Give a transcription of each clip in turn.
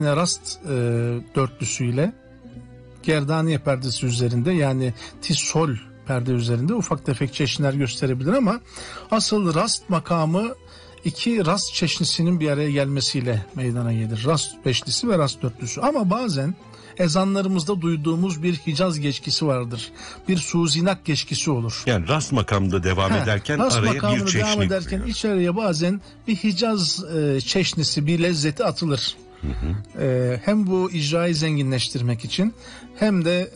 rast dörtlüsüyle gerdaniye perdesi üzerinde, yani tis-sol perde üzerinde ufak tefek çeşniler gösterebilir ama asıl rast makamı iki rast çeşnisinin bir araya gelmesiyle meydana gelir. Rast beşlisi ve rast dörtlüsü. Ama bazen ezanlarımızda duyduğumuz bir Hicaz geçkisi vardır. Bir Suzinak geçkisi olur. Yani rast makamda devam ederken araya bir çeşni devam ederken giriyor. İçeriye bazen bir Hicaz çeşnisi, bir lezzeti atılır. Hem bu icrayı zenginleştirmek için hem de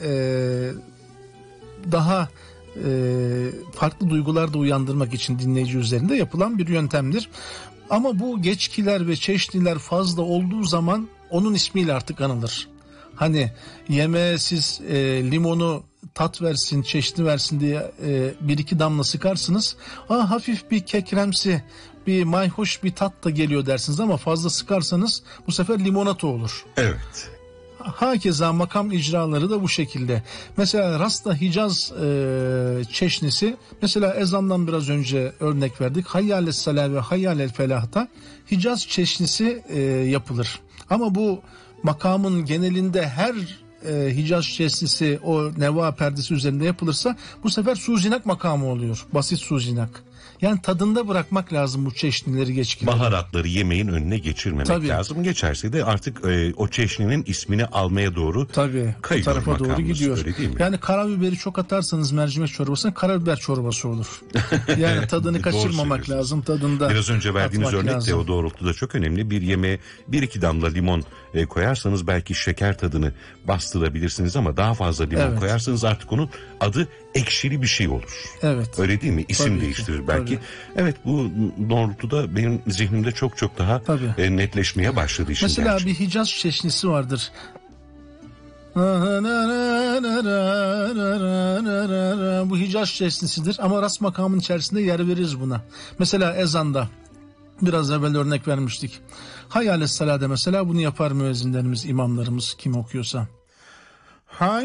daha farklı duygular da uyandırmak için dinleyici üzerinde yapılan bir yöntemdir. Ama bu geçkiler ve çeşniler fazla olduğu zaman onun ismiyle artık anılır. Hani yemeğe siz limonu tat versin, çeşni versin diye bir iki damla sıkarsınız. Hafif bir kekremsi, bir mayhoş bir tat da geliyor dersiniz ama fazla sıkarsanız bu sefer limonata olur. Evet. Hakeza makam icraları da bu şekilde. Mesela Rasta Hicaz çeşnisi, mesela ezandan biraz önce örnek verdik. Hayyâles salâ ve hayyâlel felah'ta Hicaz çeşnisi yapılır. Ama bu makamın genelinde her Hicaz çeşnisi o neva perdesi üzerinde yapılırsa bu sefer suzinak makamı oluyor. Basit suzinak. Yani tadında bırakmak lazım bu çeşnileri, geçkileri. Baharatları yemeğin önüne geçirmemek lazım. Geçerse de artık o çeşninin ismini almaya doğru kayıyor, tarafa doğru gidiyor. Öyle değil mi? Yani karabiberi çok atarsanız mercimek çorbasına karabiber çorbası olur. Yani tadını kaçırmamak lazım. Tadında biraz önce verdiğiniz örnek lazım. de o doğrultuda çok önemli. Bir yemeğe bir iki damla limon koyarsanız belki şeker tadını bastırabilirsiniz ama daha fazla limon koyarsanız artık onun adı ekşili bir şey olur. Evet. Öyle değil mi? İsim değiştirir belki. Tabii. Evet, bu doğrultuda benim zihnimde çok daha netleşmeye başladı işin. Mesela gerçekten. bir Hicaz çeşnisi vardır. Bu Hicaz çeşnisidir ama rast makamın içerisinde yer veririz buna. Mesela ezanda biraz evvel örnek vermiştik. Hayyâles salâde mesela bunu yapar müezzinlerimiz, imamlarımız, kim okuyorsa.